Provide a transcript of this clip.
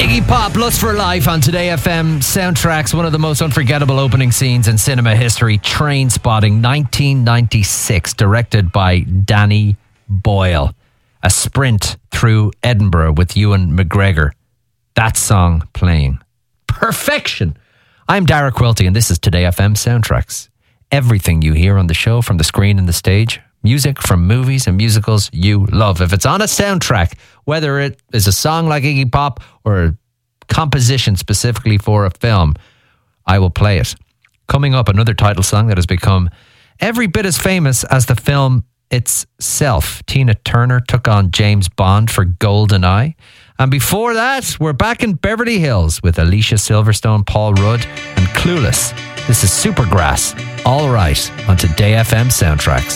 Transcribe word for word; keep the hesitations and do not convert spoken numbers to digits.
Iggy Pop, Lust for Life on Today F M Soundtracks. One of the most unforgettable opening scenes in cinema history. Trainspotting, nineteen ninety-six, directed by Danny Boyle. A sprint through Edinburgh with Ewan McGregor. That song playing. Perfection! I'm Dara Quilty and this is Today F M Soundtracks. Everything you hear on the show, from the screen and the stage, music from movies and musicals you love. If it's on a soundtrack, whether it is a song like Iggy Pop or a composition specifically for a film, I will play it. Coming up, another title song that has become every bit as famous as the film itself. Tina Turner took on James Bond for GoldenEye. And before that, we're back in Beverly Hills with Alicia Silverstone, Paul Rudd and Clueless. This is Supergrass. All right, on Today F M Soundtracks.